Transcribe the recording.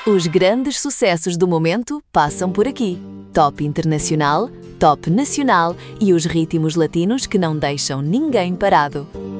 Os grandes sucessos do momento passam por aqui. Top internacional, top nacional e os ritmos latinos que não deixam ninguém parado.